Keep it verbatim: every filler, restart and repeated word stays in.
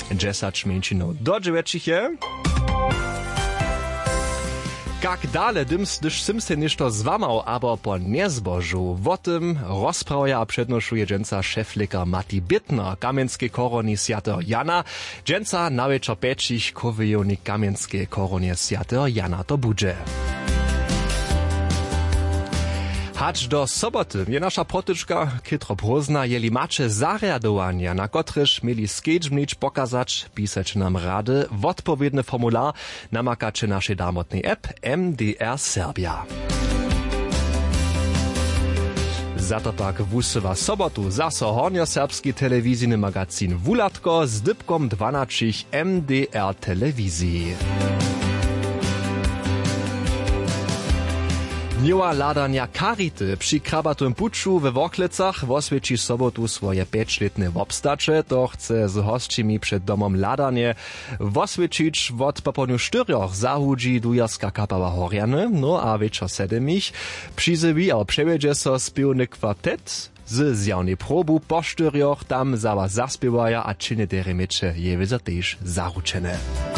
dziesięć mięcinów do dziewięciu. Jak dale dyms, gdyż sym se ništo zwamał, abo po niezbożu. O tym rozprawia a przednoszuje dżęca szeflikar Mati Bittner, Kamieńskiej koroni Świętego Jana. Dżęca na wieczor peczich kowyjonik Kamieńskiej koronie Świętego Jana to budzie. Hacz do soboty je nasza protyczka Kytro Brozna, jeli macie zariadowania, na kotryż mieli skedźmnicz pokazać, pisać nam rady, odpowiedny formular namakacie naszej darmotnej app M D R Serbia. Za to pak wusywa sobotu zaso hornioserbski telewizyjny magazyn Wulatko z dybkom dwanaście M D R telewizji. Dniowa ladania Karity przy krabatym puczu we Woklecach woswieci sobotu swoje pięćletne wobstacze, to chce z hostcimi przed domom ladanie woswiecić wot poponiu cztyrioch zahudzi dujarska kapała Horjany, no a wieczor sedemich przyzywi a przewiedzie so spiewny kwartet z zjawnej probu po cztyrioch tam zała zaspiewaja a czyny te remecze je też zaruczene.